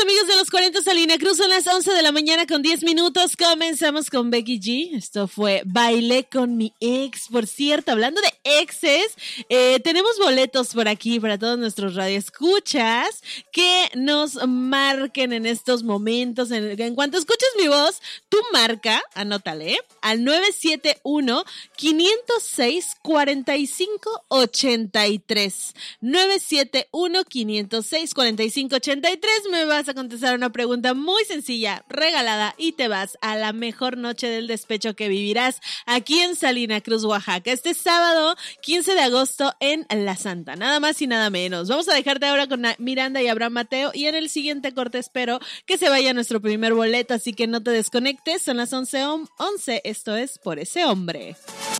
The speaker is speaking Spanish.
amigos de los 40 Salina Cruz, son las 11 de la mañana con 10 minutos. Comenzamos con Becky G. Esto fue Bailé con mi ex. Por cierto, hablando de exes, tenemos boletos por aquí para todos nuestros radioescuchas que nos marquen en estos momentos. En cuanto escuches mi voz, tú marca, anótale, al 971-506-4583. 971-506-4583. Me vas a contestar una pregunta muy sencilla, regalada, y te vas a la mejor noche del despecho que vivirás aquí en Salina Cruz, Oaxaca, este sábado 15 de agosto en La Santa, nada más y nada menos. Vamos a dejarte ahora con Miranda y Abraham Mateo, y en el siguiente corte espero que se vaya nuestro primer boleto, así que no te desconectes. Son las 11:11, esto es Por Ese Hombre.